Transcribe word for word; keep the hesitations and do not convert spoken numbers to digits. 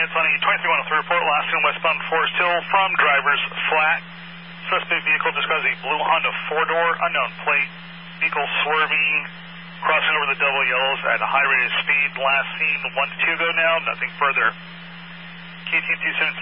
It's on the twenty-three one oh three report, last seen westbound Forest Hill from driver's flat. Suspect vehicle describes a blue Honda four-door, unknown plate. Vehicle swerving, crossing over the double yellows at a high rate of speed. Last seen one to two ago now, nothing further. K T M two seven three.